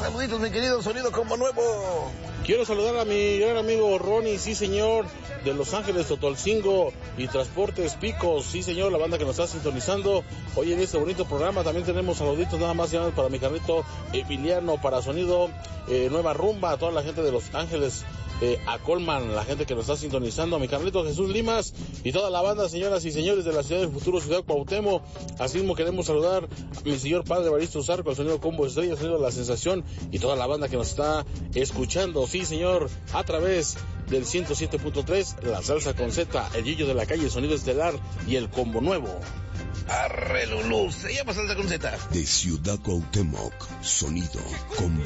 saluditos, mi querido Sonido Combo Nuevo. Quiero saludar a mi gran amigo Ronnie, sí señor, de Los Ángeles, Totolcingo y Transportes Picos, sí señor, la banda que nos está sintonizando hoy en este bonito programa. También tenemos saluditos nada más para mi carrito Emiliano, para Sonido Nueva Rumba, a toda la gente de Los Ángeles, a Colman, la gente que nos está sintonizando, a mi carnalito Jesús Limas y toda la banda, señoras y señores de la ciudad del futuro, ciudad Cuauhtémoc. Así mismo queremos saludar a mi señor padre Baristo Zarco, el Sonido Combo Estrella, el Sonido de la Sensación y toda la banda que nos está escuchando, sí señor, a través del 107.3, la Salsa con Z, el Gillo de la Calle, Sonido Estelar y el Combo Nuevo. Arre Lulú, se llama Salsa con Z. De Ciudad Cuauhtémoc, Sonido Combo